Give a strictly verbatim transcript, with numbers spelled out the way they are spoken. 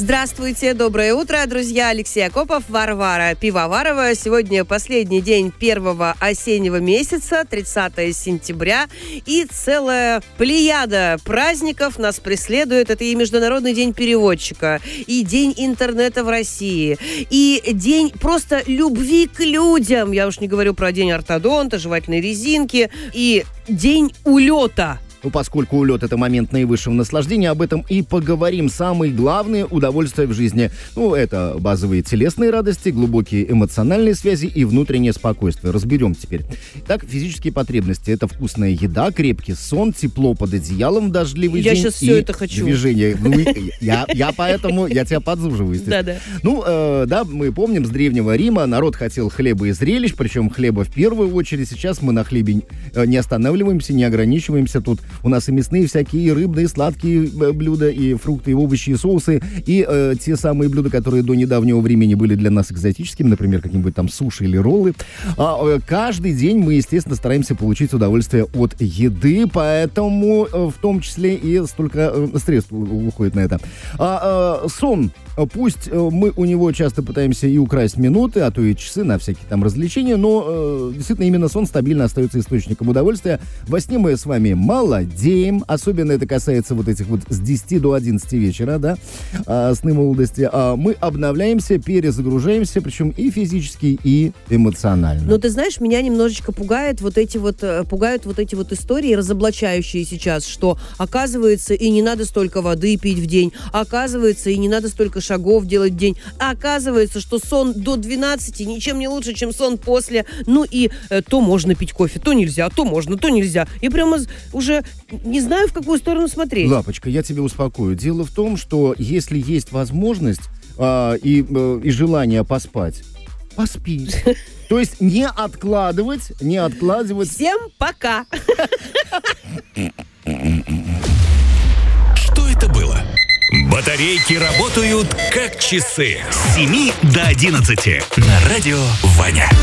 Здравствуйте, доброе утро, друзья. Алексей Акопов, Варвара Пивоварова. Сегодня последний день первого осеннего месяца, тридцатое сентября. И целая плеяда праздников нас преследует. Это и Международный день переводчика, и День интернета в России, и День просто любви к людям. Я уж не говорю про День ортодонта, жевательной резинки, и День улета. Ну, поскольку улет – это момент наивысшего наслаждения, об этом и поговорим. Самые главные удовольствия в жизни. Ну, это базовые телесные радости, глубокие эмоциональные связи и внутреннее спокойствие. Разберем теперь. Итак, физические потребности – это вкусная еда, крепкий сон, тепло под одеялом в дождливый я день. Я сейчас все это хочу. Движение. Ну, я, я поэтому, я тебя подзуживаю. Да-да. Ну, э, да, мы помним, с Древнего Рима народ хотел хлеба и зрелищ, причем хлеба в первую очередь. Сейчас мы на хлебе не останавливаемся, не ограничиваемся. Тут у нас и мясные всякие, и рыбные, и сладкие блюда, и фрукты, и овощи, и соусы, и э, те самые блюда, которые до недавнего времени были для нас экзотическими, например, какие-нибудь там суши или роллы. А, э, каждый день мы, естественно, стараемся получить удовольствие от еды, поэтому э, в том числе и столько э, средств уходит на это. А, э, сон. Пусть э, мы у него часто пытаемся и украсть минуты, а то и часы на всякие там развлечения, но э, действительно именно сон стабильно остается источником удовольствия. Во сне мы с вами молодеем, особенно это касается вот этих вот с десяти до одиннадцати вечера, да, э, сны молодости. Э, мы обновляемся, перезагружаемся, причем и физически, и эмоционально. Но ты знаешь, меня немножечко пугает вот эти вот, пугают вот эти вот истории, разоблачающие сейчас, что оказывается и не надо столько воды пить в день, оказывается и не надо столько шагов делать в день. А оказывается, что сон до двенадцати ничем не лучше, чем сон после. Ну и э, то можно пить кофе, то нельзя, то можно, то нельзя. И прямо уже не знаю, в какую сторону смотреть. Лапочка, я тебя успокою. Дело в том, что если есть возможность э, и, э, и желание поспать, поспи. То есть не откладывать, не откладывать. Всем пока! Что это было? Батарейки работают как часы. С семи до одиннадцати на радио Ваня.